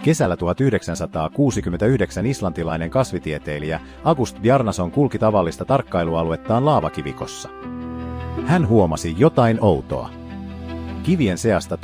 Kesällä 1969 islantilainen kasvitieteilijä August Bjarnason kulki tavallista tarkkailualuettaan laavakivikossa. Hän huomasi jotain outoa. Kivien seasta